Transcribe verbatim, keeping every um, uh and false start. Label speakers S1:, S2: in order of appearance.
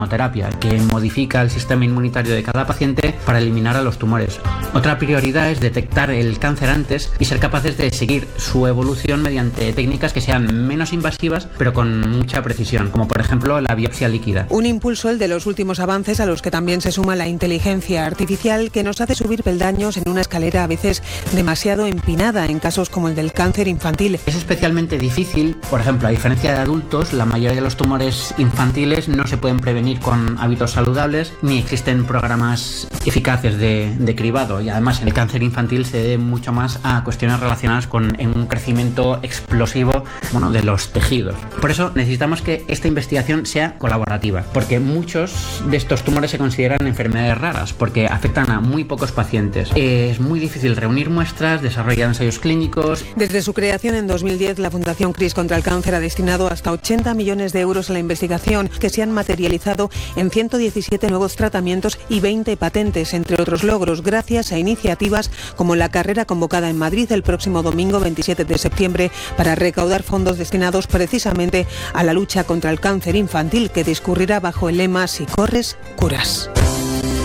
S1: terapia que modifica el sistema inmunitario de cada paciente para eliminar a los tumores. Otra prioridad es detectar el cáncer antes y ser capaces de seguir su evolución mediante técnicas que sean menos invasivas pero con mucha precisión, como por ejemplo la biopsia líquida.
S2: Un impulso el de los últimos avances a los que también se suma la inteligencia artificial, que nos hace subir peldaños en una escalera a veces demasiado empinada en casos como el del cáncer infantil.
S1: Es especialmente difícil, por ejemplo, a diferencia de adultos, la mayoría de los tumores infantiles no se pueden prevenir con hábitos saludables, ni existen programas eficaces de, de cribado, y además el cáncer infantil se debe mucho más a cuestiones relacionadas con en un crecimiento explosivo, bueno, de los tejidos. Por eso necesitamos que esta investigación sea colaborativa, porque muchos de estos tumores se consideran enfermedades raras porque afectan a muy pocos pacientes. Es muy difícil reunir muestras, desarrollar ensayos clínicos.
S2: Desde su creación en dos mil diez, la Fundación CRIS contra el Cáncer ha destinado hasta ochenta millones de euros a la investigación, que se han materializado en ciento diecisiete nuevos tratamientos y veinte patentes, entre otros logros, gracias a iniciativas como la carrera convocada en Madrid el próximo domingo veintisiete de septiembre para recaudar fondos destinados precisamente a la lucha contra el cáncer infantil, que discurrirá bajo el lema "Si corres, curas".